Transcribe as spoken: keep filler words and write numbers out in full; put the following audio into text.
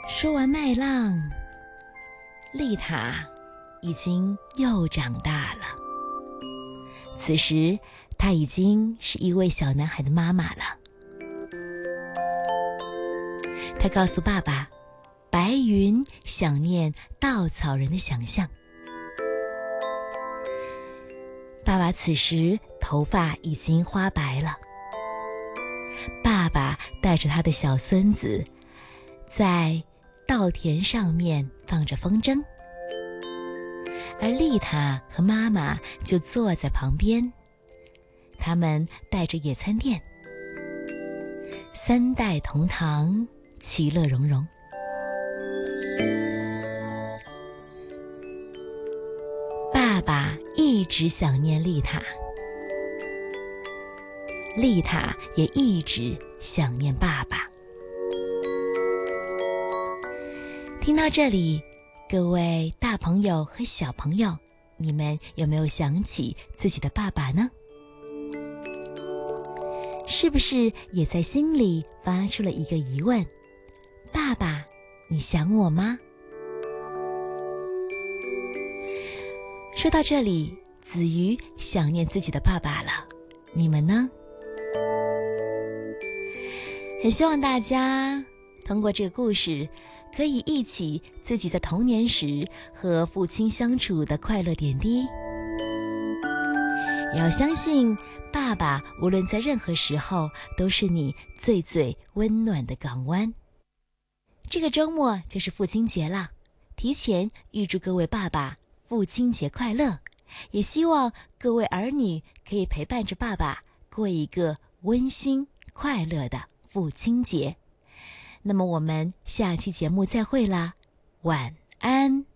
说完麦浪，丽塔已经又长大了。此时，她已经是一位小男孩的妈妈了。她告诉爸爸，白云想念稻草人的想象。爸爸此时头发已经花白了。爸爸带着他的小孙子，在稻田上面放着风筝，而丽塔和妈妈就坐在旁边，他们带着野餐垫，三代同堂，其乐融融。爸爸一直想念丽塔，丽塔也一直想念爸爸。听到这里，各位大朋友和小朋友，你们有没有想起自己的爸爸呢？是不是也在心里发出了一个疑问：爸爸，你想我吗？说到这里，子瑜想念自己的爸爸了，你们呢？很希望大家通过这个故事，可以忆起自己在童年时和父亲相处的快乐点滴。也要相信，爸爸无论在任何时候，都是你最最温暖的港湾。这个周末就是父亲节了，提前预祝各位爸爸父亲节快乐，也希望各位儿女可以陪伴着爸爸过一个温馨快乐的父亲节。那么我们下期节目再会啦，晚安。